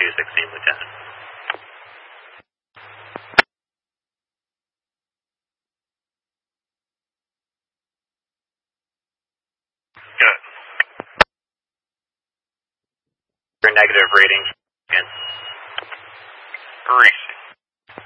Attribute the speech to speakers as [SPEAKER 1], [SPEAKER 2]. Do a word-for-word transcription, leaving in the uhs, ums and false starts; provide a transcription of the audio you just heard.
[SPEAKER 1] two sixteen, Lieutenant.
[SPEAKER 2] Good.
[SPEAKER 1] For negative ratings.
[SPEAKER 2] Grease.